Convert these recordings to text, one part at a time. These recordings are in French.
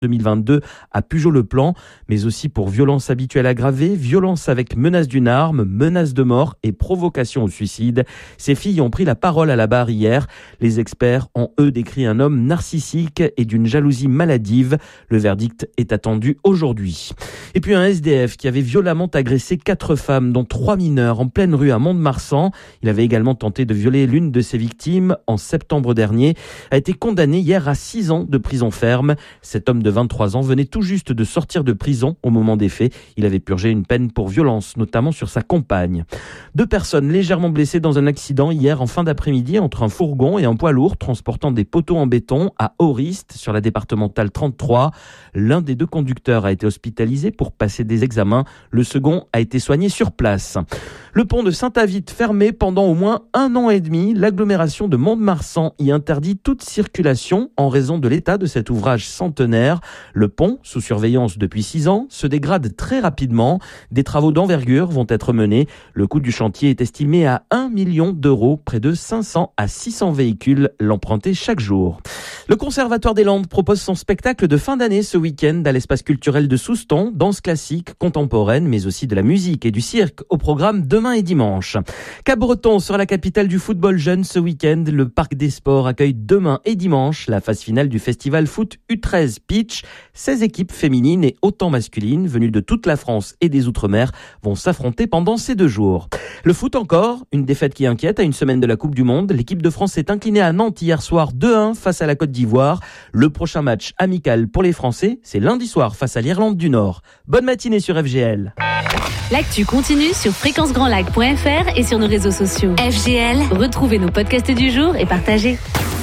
2022 à Pujault-le-Plan, mais aussi pour violence habituelle aggravée, violence avec menace d'une arme, menace de mort et provocation au suicide. Ces filles ont pris la parole à la barre hier. Les experts ont eux décrit un homme narcissique et d'une jalousie maladive. Le verdict est attendu aujourd'hui. Et puis un SDF qui avait violemment agressé 4 femmes, dont 3 mineurs, en pleine rue à Mont-de-Marsan. Il avait également tenté de violer l'une de ses victimes en septembre dernier. A été condamné hier à 6 ans de prison ferme. Cet homme de 23 ans venait tout juste de sortir de prison au moment des faits. Il avait purgé une peine pour violence, notamment sur sa compagne. 2 personnes légèrement blessées dans un accident hier en fin d'après-midi entre un fourgon et un poids lourd transportant des poteaux en béton à Orist sur la départementale 33. L'un des 2 conducteurs a été hospitalisé pour passer des examens. Le second a été soigné sur place. Le pont de Saint-Avit fermé pendant au moins 1 an et demi. L'agglomération de Mont-de-Marsan y interdit toute circulation en raison de l'état de cet ouvrage centenaire. Le pont, sous surveillance depuis 6 ans, se dégrade très rapidement. Des travaux d'envergure vont être menés. Le coût du chantier est estimé à 1 million d'euros. Près de 500 à 600 véhicules l'emprunter chaque jour. Le Conservatoire des Landes propose son spectacle de fin d'année ce week-end à l'espace culturel de Souston. Danse classique, contemporaine, mais aussi de la musique et du cirque au programme demain et dimanche. Cap-Breton sera la capitale du football jeune ce week-end. Le Parc des Sports accueille demain et dimanche la phase finale du festival foot U13 Pitch. 16 équipes féminines et autant masculines venues de toute la France et des Outre-mer vont s'affronter pendant ces 2 jours. Le foot encore, une défaite qui inquiète à une semaine de la Coupe du Monde. L'équipe de France s'est inclinée à Nantes hier soir 2-1 face à la Côte d'Ivoire. Le prochain match amical pour les Français, c'est lundi soir face à l'Irlande du Nord. Bonne matinée sur FGL. L'actu continue sur fréquencegrandlac.fr et sur nos réseaux sociaux. FGL, retrouvez nos podcasts du jour et partagez.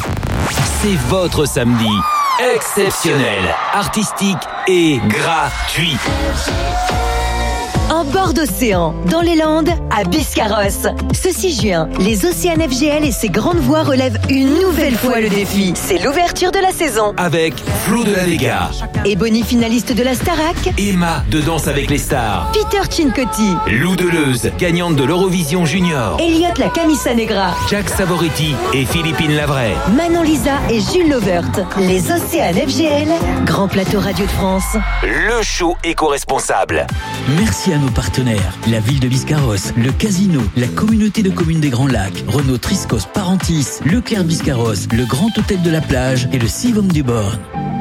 C'est votre samedi exceptionnel, artistique et gratuit. En bord d'océan, dans les Landes, à Biscarrosse. Ce 6 juin, les Océanes FGL et ses grandes voix relèvent une nouvelle fois le défi. C'est l'ouverture de la saison. Avec Flo de la Vega, Ebony finaliste de la Starac, Emma de Danse avec les stars, Peter Cincotti, Lou Deleuze, gagnante de l'Eurovision Junior, Elliot la Camisa Negra, Jack Savoretti et Philippine Lavray, Manon Lisa et Jules Lovert. Les Océanes FGL, grand plateau Radio de France. le show éco-responsable. Merci à nos partenaires, la ville de Biscarrosse, le casino, la communauté de communes des Grands Lacs, Renault Triscos Parentis, Leclerc Biscarrosse, le Grand Hôtel de la Plage et le Sivom du Born.